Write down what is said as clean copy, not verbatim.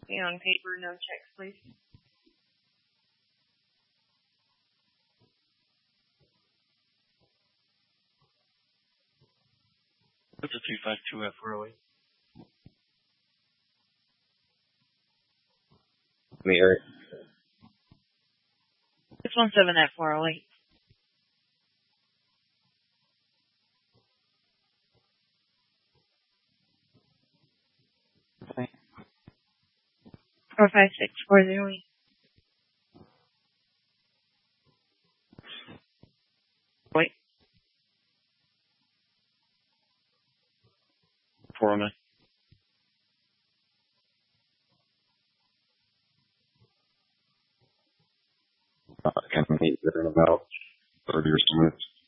copy on paper, no checks, please. That's a 352F408. Eric. 617F408. Okay. 456-408. Wait. 409. Can meet there in about 30 or so minutes.